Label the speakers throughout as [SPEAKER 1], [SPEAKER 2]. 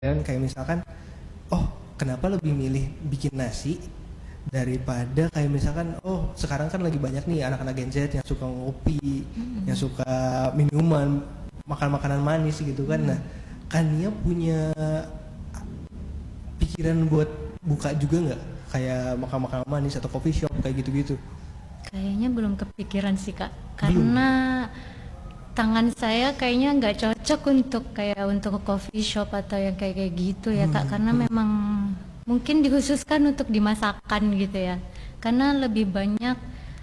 [SPEAKER 1] Dan kayak misalkan, oh kenapa lebih milih bikin nasi daripada kayak misalkan, oh sekarang kan lagi banyak nih anak-anak Gen Z yang suka ngopi, yang suka minuman, makan makanan manis gitu kan. Nah, Kania punya pikiran buat buka juga nggak kayak makan makanan manis atau coffee shop kayak gitu-gitu?
[SPEAKER 2] Kayaknya belum kepikiran sih Kak, karena tangan saya kayaknya nggak cocok untuk coffee shop atau yang kayak gitu ya Kak, karena memang mungkin dikhususkan untuk dimasakan gitu ya, karena lebih banyak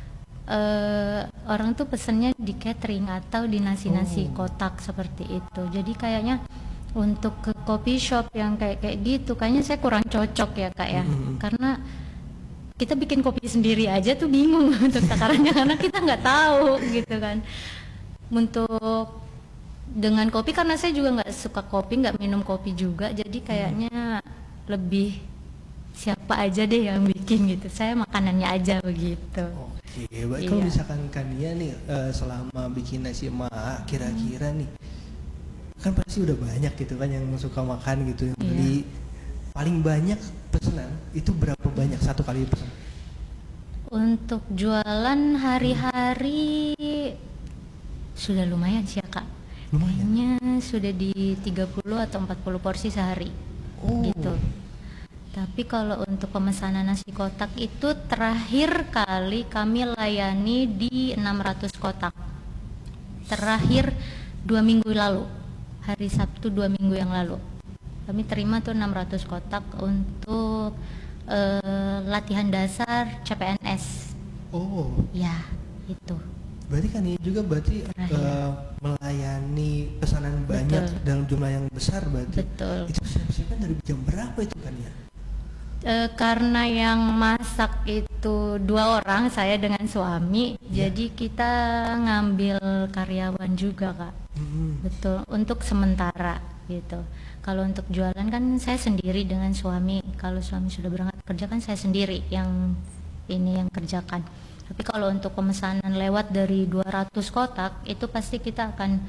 [SPEAKER 2] orang tuh pesennya di catering atau di nasi-nasi kotak seperti itu. Jadi kayaknya untuk ke coffee shop yang kayak gitu kayaknya saya kurang cocok ya Kak ya, karena kita bikin kopi sendiri aja tuh bingung untuk takarannya karena kita nggak tahu gitu kan. Untuk dengan kopi, karena saya juga nggak suka kopi, nggak minum kopi juga, jadi kayaknya lebih siapa aja deh yang bikin gitu, saya makanannya aja begitu.
[SPEAKER 1] Oke, baik. Kalau misalkan Kania nih selama bikin nasi emak kira-kira nih kan pasti udah banyak gitu kan yang suka makan gitu yang beli. Paling banyak pesanan itu berapa banyak satu kali pesan?
[SPEAKER 2] Untuk jualan hari-hari sudah lumayan sih ya Kak.
[SPEAKER 1] Lumayan.
[SPEAKER 2] Kayaknya sudah di 30 atau 40 porsi sehari. Gitu. Tapi kalau untuk pemesanan nasi kotak itu terakhir kali kami layani di 600 kotak. Terakhir 2 minggu lalu. Hari Sabtu 2 minggu yang lalu. Kami terima tuh 600 kotak untuk latihan dasar CPNS.
[SPEAKER 1] Oh.
[SPEAKER 2] Ya, itu.
[SPEAKER 1] Berarti kan ini juga berarti melayani pesanan banyak dalam jumlah yang besar berarti.
[SPEAKER 2] Betul.
[SPEAKER 1] Itu siap-siapnya dari jam berapa itu kan ya?
[SPEAKER 2] Karena yang masak itu 2 orang, saya dengan suami, jadi kita ngambil karyawan juga Kak. Betul, untuk sementara gitu. Kalau untuk jualan kan saya sendiri dengan suami. Kalau suami sudah berangkat kerja kan saya sendiri yang kerjakan. Tapi kalau untuk pemesanan lewat dari 200 kotak itu pasti kita akan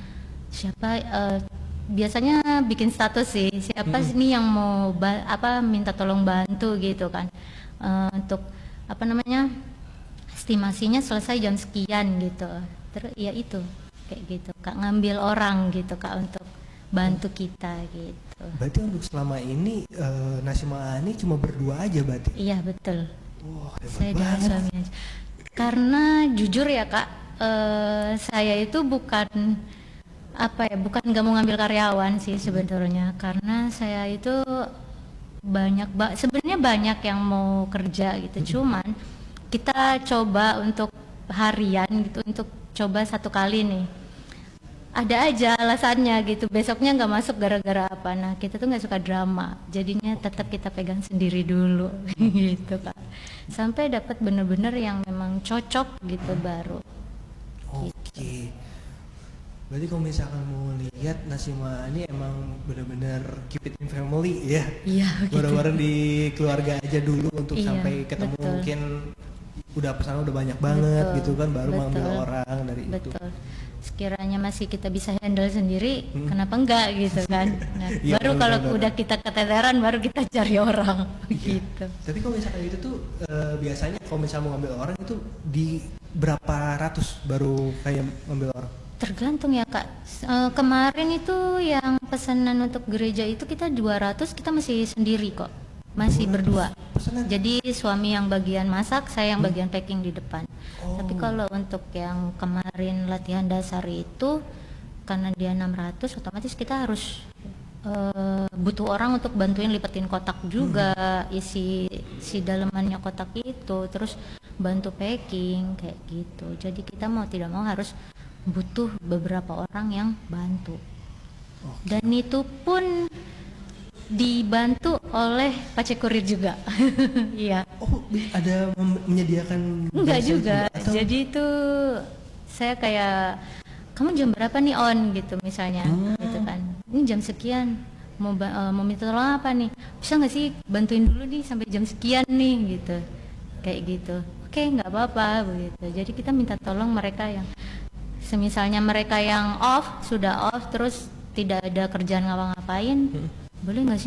[SPEAKER 2] biasanya bikin status sih, siapa sih nih yang mau minta tolong bantu gitu kan. Untuk estimasinya selesai jam sekian gitu. Terus ya itu kayak gitu Kak, ngambil orang gitu Kak untuk bantu kita gitu.
[SPEAKER 1] Berarti untuk selama ini Nasi Maani cuma berdua aja berarti?
[SPEAKER 2] Iya betul.
[SPEAKER 1] Wah,
[SPEAKER 2] Saya dengan suami aja. Karena jujur ya Kak, saya itu bukan nggak mau ngambil karyawan sih sebetulnya, karena saya itu sebenarnya banyak yang mau kerja gitu, cuman kita coba untuk harian gitu, untuk coba 1 kali nih. Ada aja alasannya gitu, besoknya nggak masuk gara-gara apa. Nah kita tuh nggak suka drama, jadinya tetap kita pegang sendiri dulu gitu Kak, sampai dapat bener-bener yang memang cocok gitu baru.
[SPEAKER 1] Oke. Berarti kalau misalkan mau lihat Nasi Maani emang bener-bener keep it in family ya.
[SPEAKER 2] Iya.
[SPEAKER 1] Bareng-bareng di keluarga aja dulu untuk sampai ketemu mungkin udah pesanan udah banyak banget gitu kan, baru mengambil orang dari itu.
[SPEAKER 2] Sekiranya masih kita bisa handle sendiri, kenapa enggak gitu kan. Nah, baru kalau udah kita keteteran baru kita cari orang gitu.
[SPEAKER 1] Tapi kalau misalkan itu tuh biasanya kalau misalnya mau ngambil orang itu di berapa ratus baru kayak ngambil orang?
[SPEAKER 2] Tergantung ya Kak. Kemarin itu yang pesanan untuk gereja itu kita 200, kita masih sendiri kok. Masih berdua.
[SPEAKER 1] Pesanan?
[SPEAKER 2] Jadi suami yang bagian masak, saya yang bagian packing di depan. Tapi kalau untuk yang kemarin latihan dasar itu, karena dia 600, otomatis kita harus butuh orang untuk bantuin lipetin kotak juga, isi dalemannya kotak itu, terus bantu packing kayak gitu. Jadi kita mau tidak mau harus butuh beberapa orang yang bantu. Dan itu pun dibantu oleh Pace Kurir juga. Iya.
[SPEAKER 1] Oh, ada menyediakan?
[SPEAKER 2] Enggak juga. Atau? Jadi itu saya kayak, kamu jam berapa nih on gitu misalnya, gitu kan. Ini jam sekian. Mau minta tolong apa nih? Bisa nggak sih bantuin dulu nih sampai jam sekian nih gitu. Kayak gitu. Oke, nggak apa-apa begitu. Jadi kita minta tolong mereka yang semisalnya mereka yang sudah off terus tidak ada kerjaan ngapa-ngapain, boleh nggak sih